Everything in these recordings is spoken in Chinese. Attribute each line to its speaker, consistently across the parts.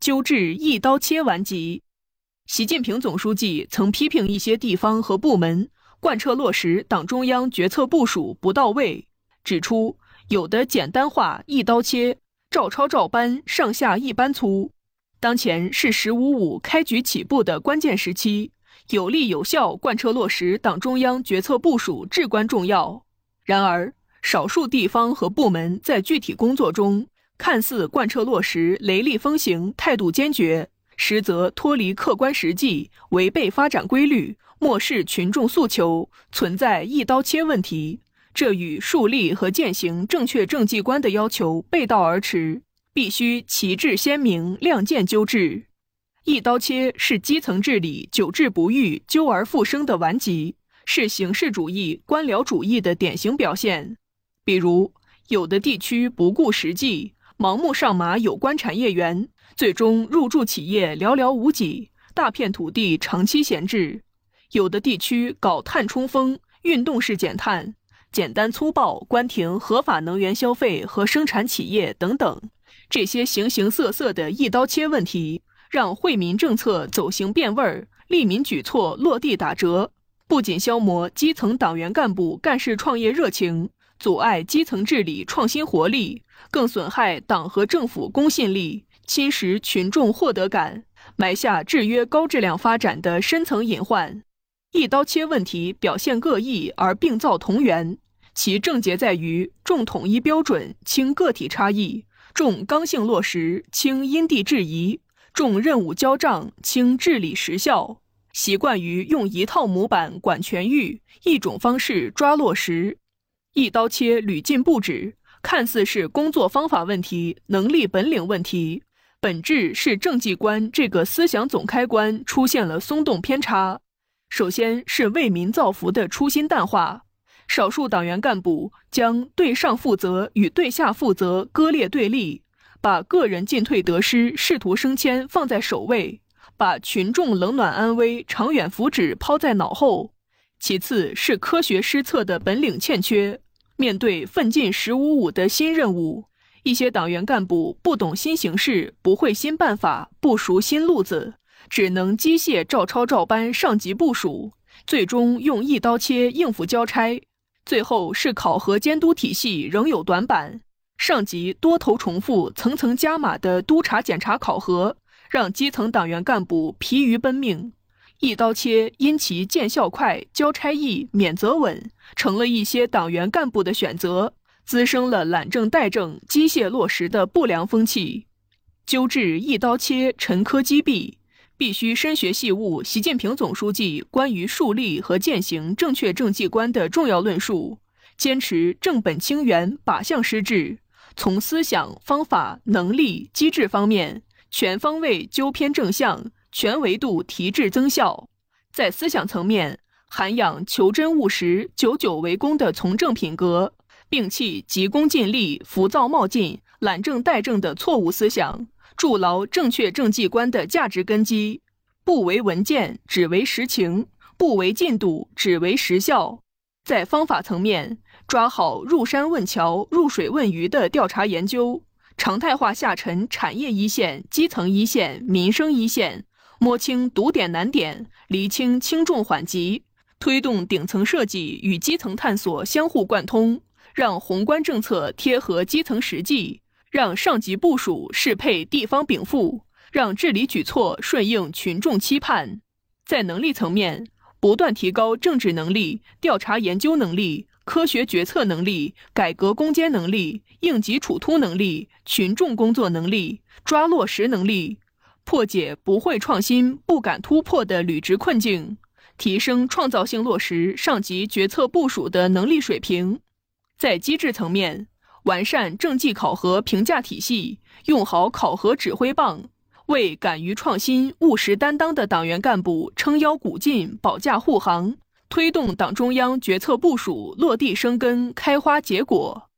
Speaker 1: 纠治一刀切顽疾。习近平总书记曾批评一些地方和部门贯彻落实党中央决策部署不到位，指出有的简单化一刀切，照抄照搬上下一般粗。当前是“15+5”开局起步的关键时期，有力有效贯彻落实党中央决策部署至关重要。然而，少数地方和部门在具体工作中看似贯彻落实雷厉风行，态度坚决，实则脱离客观实际，违背发展规律，漠视群众诉求，存在一刀切问题。这与树立和践行正确政绩观的要求背道而驰，必须旗帜鲜明，亮剑纠治。一刀切是基层治理久治不愈、纠而复生的顽疾，是形式主义、官僚主义的典型表现。比如，有的地区不顾实际，盲目上马有关产业园，最终入驻企业寥寥无几，大片土地长期闲置；有的地区搞碳冲锋、运动式减碳，简单粗暴关停合法能源消费和生产企业等等。这些形形色色的一刀切问题，让惠民政策走形变味儿，利民举措落地打折，不仅消磨基层党员干部干事创业热情，阻碍基层治理创新活力，更损害党和政府公信力，侵蚀群众获得感，埋下制约高质量发展的深层隐患。一刀切问题表现各异而并造同源，其症结在于重统一标准，轻个体差异，重刚性落实，轻因地制宜，重任务交账，轻治理实效。习惯于用一套模板管全域，一种方式抓落实。一刀切屡禁不止，看似是工作方法问题、能力本领问题，本质是政绩观这个思想总开关出现了松动偏差。首先是为民造福的初心淡化，少数党员干部将对上负责与对下负责割裂对立，把个人进退得失、仕途升迁放在首位，把群众冷暖安危、长远福祉抛在脑后。其次是科学施策的本领欠缺，面对奋进“15+5”的新任务，一些党员干部不懂新形势，不会新办法，不熟新路子，只能机械照抄照搬上级部署，最终用一刀切应付交差。最后是考核监督体系仍有短板，上级多头重复、层层加码的督查检查考核，让基层党员干部疲于奔命。一刀切因其见效快、交差易、免责稳，成了一些党员干部的选择，滋生了懒政怠政、机械落实的不良风气。纠治一刀切沉疴积弊，必须深学细悟习近平总书记关于树立和践行正确政绩观的重要论述，坚持正本清源、靶向施治，从思想、方法、能力、机制方面全方位纠偏正向，全维度提质增效。在思想层面，涵养求真务实、久久为功的从政品格，摒弃急功近利、浮躁冒进、懒政怠政的错误思想，筑牢正确政绩观的价值根基，不为文件，只为实情；不为进度，只为实效。在方法层面，抓好入山问桥、入水问鱼的调查研究，常态化下沉产业一线、基层一线、民生一线，摸清堵点难点，厘清轻重缓急，推动顶层设计与基层探索相互贯通，让宏观政策贴合基层实际，让上级部署适配地方禀赋，让治理举措顺应群众期盼。在能力层面，不断提高政治能力、调查研究能力、科学决策能力、改革攻坚能力、应急处突能力、群众工作能力、抓落实能力，破解不会创新、不敢突破的履职困境，提升创造性落实上级决策部署的能力水平。在机制层面，完善政绩考核评价体系，用好考核指挥棒，为敢于创新、务实担当的党员干部撑腰鼓劲、保驾护航，推动党中央决策部署落地生根、开花结果。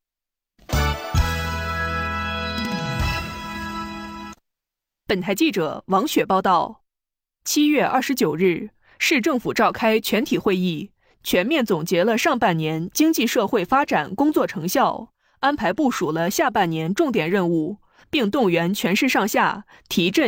Speaker 1: 本台记者王雪报道，7月29日，市政府召开全体会议，全面总结了上半年经济社会发展工作成效，安排部署了下半年重点任务，并动员全市上下提振